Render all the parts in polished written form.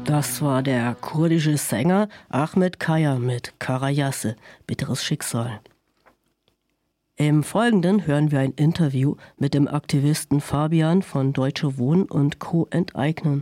Das war der kurdische Sänger Ahmet Kaya mit Karayasse, bitteres Schicksal. Im Folgenden hören wir ein Interview mit dem Aktivisten Fabian von Deutsche Wohnen und Co. enteignen.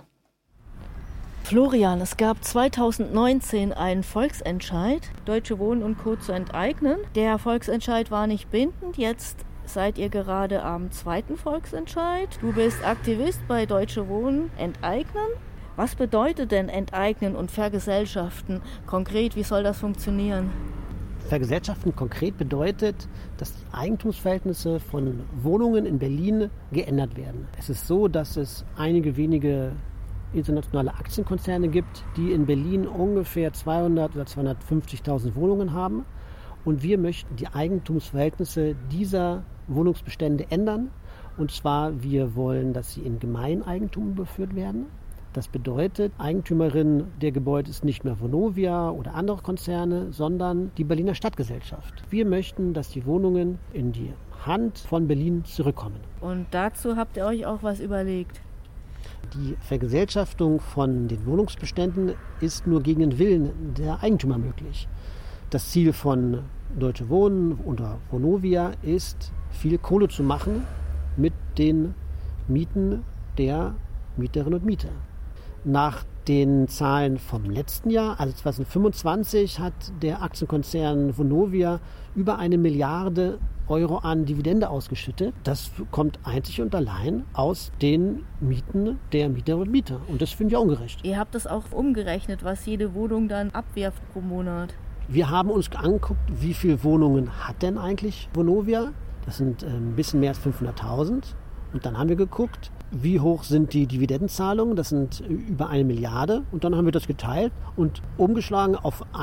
Florian, es gab 2019 einen Volksentscheid, Deutsche Wohnen und Co. zu enteignen. Der Volksentscheid war nicht bindend, jetzt seid ihr gerade am zweiten Volksentscheid. Du bist Aktivist bei Deutsche Wohnen enteignen. Was bedeutet denn enteignen und vergesellschaften konkret? Wie soll das funktionieren? Vergesellschaften konkret bedeutet, dass die Eigentumsverhältnisse von Wohnungen in Berlin geändert werden. Es ist so, dass es einige wenige internationale Aktienkonzerne gibt, die in Berlin ungefähr 200.000 oder 250.000 Wohnungen haben. Und wir möchten die Eigentumsverhältnisse dieser Wohnungsbestände ändern. Und zwar, wir wollen, dass sie in Gemeineigentum überführt werden. Das bedeutet, Eigentümerin der Gebäude ist nicht mehr Vonovia oder andere Konzerne, sondern die Berliner Stadtgesellschaft. Wir möchten, dass die Wohnungen in die Hand von Berlin zurückkommen. Und dazu habt ihr euch auch was überlegt? Die Vergesellschaftung von den Wohnungsbeständen ist nur gegen den Willen der Eigentümer möglich. Das Ziel von Deutsche Wohnen oder Vonovia ist, viel Kohle zu machen mit den Mieten der Mieterinnen und Mieter. Nach den Zahlen vom letzten Jahr, also 2025, hat der Aktienkonzern Vonovia über 1 Milliarde Euro an Dividende ausgeschüttet. Das kommt einzig und allein aus den Mieten der Mieterinnen und Mieter. Und das finden wir ungerecht. Ihr habt das auch umgerechnet, was jede Wohnung dann abwirft pro Monat. Wir haben uns angeguckt, wie viele Wohnungen hat denn eigentlich Vonovia? Das sind ein bisschen mehr als 500.000. Und dann haben wir geguckt, wie hoch sind die Dividendenzahlungen? Das sind über 1 Milliarde. Und dann haben wir das geteilt und umgeschlagen auf